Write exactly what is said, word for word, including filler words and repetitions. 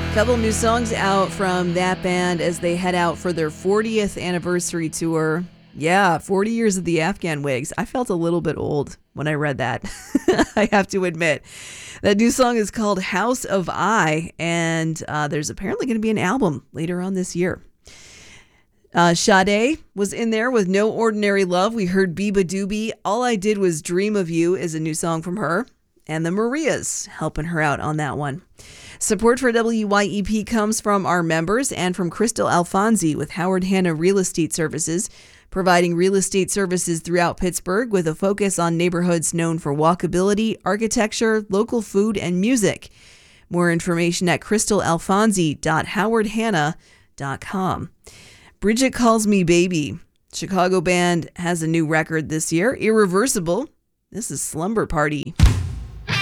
Couple new songs out from that band as they head out for their fortieth anniversary tour. Yeah, forty years of the Afghan Wigs. I felt a little bit old when I read that. I have to admit. That new song is called House of I, and uh, there's apparently going to be an album later on this year. Uh, Sade was in there with No Ordinary Love. We heard Biba Doobie. All I Did Was Dream of You is a new song from her. And the Marias helping her out on that one. Support for W Y E P comes from our members and from Crystal Alfonsi with Howard Hanna Real Estate Services, providing real estate services throughout Pittsburgh with a focus on neighborhoods known for walkability, architecture, local food, and music. More information at crystal alfonsi dot howard hanna dot com. Bridget Calls Me Baby. Chicago band has a new record this year, Irreversible. This is Slumber Party.